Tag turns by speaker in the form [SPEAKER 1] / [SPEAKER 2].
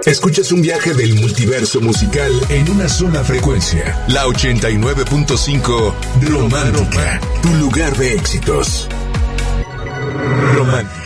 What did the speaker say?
[SPEAKER 1] Escuchas un viaje del multiverso musical en una sola frecuencia. La 89.5 Romántica, tu lugar de éxitos. Romántica.